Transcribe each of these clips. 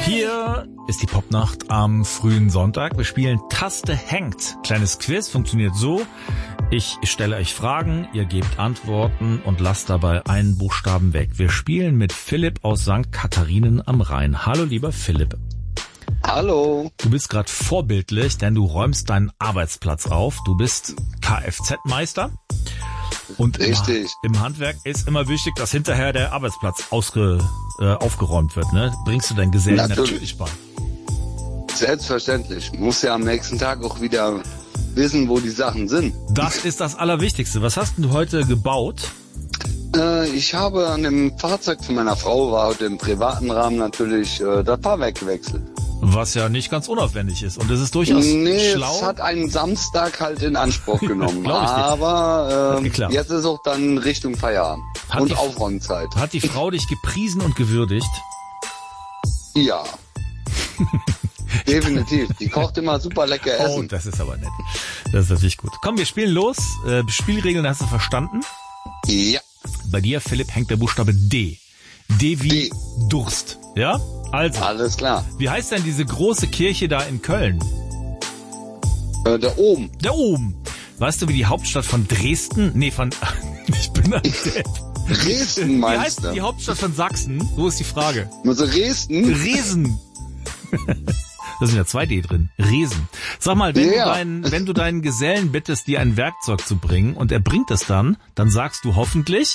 Hier ist die Popnacht am frühen Sonntag. Wir spielen Taste hängt. Kleines Quiz, funktioniert so. Ich stelle euch Fragen, ihr gebt Antworten und lasst dabei einen Buchstaben weg. Wir spielen mit Philipp aus St. Katharinen am Rhein. Hallo, lieber Philipp. Hallo. Du bist gerade vorbildlich, denn du räumst deinen Arbeitsplatz auf. Du bist Kfz-Meister. Und im Handwerk ist immer wichtig, dass hinterher der Arbeitsplatz aufgeräumt wird. Ne? Bringst du deinen Gesellen natürlich bei. Selbstverständlich. Muss ja am nächsten Tag auch wieder wissen, wo die Sachen sind. Das ist das Allerwichtigste. Was hast denn du heute gebaut? Ich habe an dem Fahrzeug von meiner Frau, war heute im privaten Rahmen natürlich, das Fahrwerk gewechselt. Was ja nicht ganz unaufwendig ist. Und es ist durchaus schlau. Es hat einen Samstag halt in Anspruch genommen. Aber jetzt ist auch dann Richtung Feierabend und Aufräumzeit. Hat die Frau dich gepriesen und gewürdigt? Ja. Definitiv. Die kocht immer super lecker Essen. Oh, das ist aber nett. Das ist natürlich gut. Komm, wir spielen los. Spielregeln hast du verstanden? Ja. Bei dir, Philipp, hängt der Buchstabe D. D wie Durst. Ja? Also. Alles klar. Wie heißt denn diese große Kirche da in Köln? Der Ohm. Der Ohm. Weißt du, wie die Hauptstadt von Dresden? Nee, ich bin ein Depp. Dresden meinst du? Wie heißt denn die Hauptstadt von Sachsen? So ist die Frage. Also Dresden? Resen. Da sind ja 2 D drin. Resen. Sag mal, wenn du deinen Gesellen bittest, dir ein Werkzeug zu bringen und er bringt es dann sagst du hoffentlich?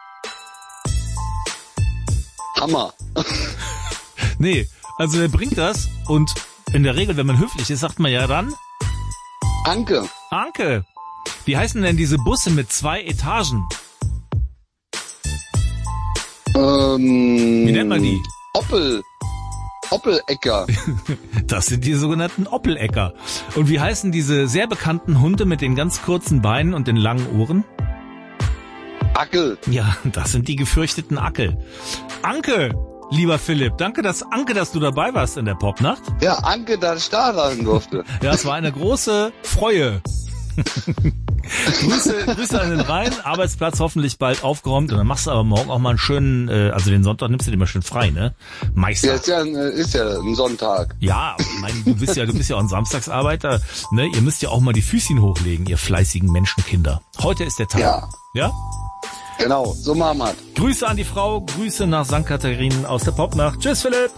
Hammer. Nee, also er bringt das und in der Regel, wenn man höflich ist, sagt man ja dann? Anke. Anke. Wie heißen denn diese Busse mit 2 Etagen? Wie nennt man die? Oppelecker. Das sind die sogenannten Oppelecker. Und wie heißen diese sehr bekannten Hunde mit den ganz kurzen Beinen und den langen Ohren? Ackel. Ja, das sind die gefürchteten Ackel. Anke, lieber Philipp, danke, dass du dabei warst in der Popnacht. Ja, Anke, dass ich da sein durfte. Ja, es war eine große Freude. Grüße an den Rhein, Arbeitsplatz hoffentlich bald aufgeräumt und dann machst du aber morgen auch mal einen schönen, also den Sonntag nimmst du dir mal schön frei, ne? Meister. Ja, ist ja ein Sonntag. Ja, ich meine, du bist ja auch ein Samstagsarbeiter, ne? Ihr müsst ja auch mal die Füßchen hochlegen, ihr fleißigen Menschenkinder. Heute ist der Tag. Ja? Ja? Genau, so machen wir. Grüße an die Frau, Grüße nach St. Katharinen aus der Popnacht. Tschüss, Philipp.